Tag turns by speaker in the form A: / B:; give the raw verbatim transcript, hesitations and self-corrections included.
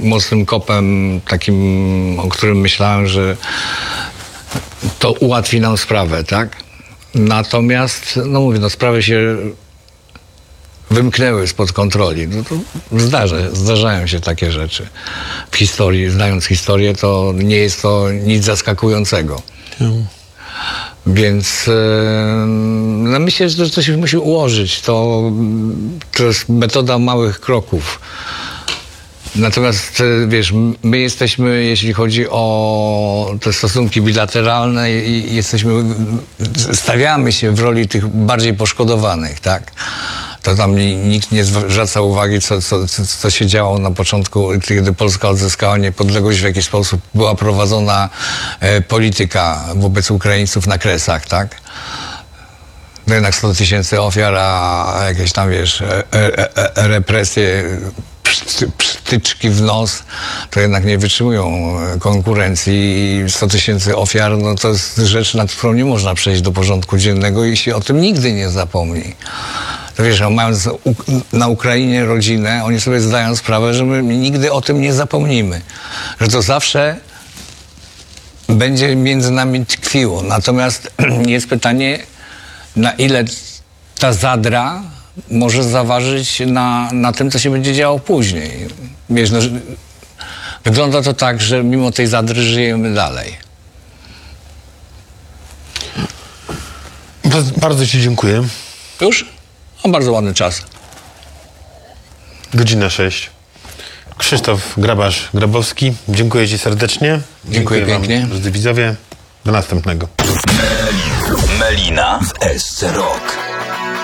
A: mocnym kopem, takim, o którym myślałem, że to ułatwi nam sprawę, tak? Natomiast, no mówię, no sprawy się wymknęły spod kontroli. No to zdarza, zdarzają się takie rzeczy. W historii, znając historię, to nie jest to nic zaskakującego. Hmm. Więc no myślę, że to się musi ułożyć. To, to jest metoda małych kroków. Natomiast, wiesz, my jesteśmy, jeśli chodzi o te stosunki bilateralne, i jesteśmy, stawiamy się w roli tych bardziej poszkodowanych, tak? To tam nikt nie zwraca uwagi, co, co, co się działo na początku, kiedy Polska odzyskała niepodległość, w jaki sposób była prowadzona e, polityka wobec Ukraińców na Kresach, tak? No jednak sto tysięcy ofiar, a jakieś tam, wiesz, e, e, e, represje, psztyczki w nos, to jednak nie wytrzymują konkurencji i sto tysięcy ofiar, no to jest rzecz, nad którą nie można przejść do porządku dziennego i się o tym nigdy nie zapomni. To wiesz, mając na Ukrainie rodzinę, oni sobie zdają sprawę, że my nigdy o tym nie zapomnimy. Że to zawsze będzie między nami tkwiło. Natomiast jest pytanie, na ile ta zadra może zaważyć na, na tym, co się będzie działo później. Wiesz, no, wygląda to tak, że mimo tej zadry żyjemy dalej.
B: Bardzo ci dziękuję.
A: Już? No, bardzo ładny czas.
B: Godzina sześć. Krzysztof Grabarz-Grabowski, dziękuję ci serdecznie.
A: Dziękuję, dziękuję pięknie.
B: Wam, drodzy widzowie. Do następnego.
C: Melina w S C Rock.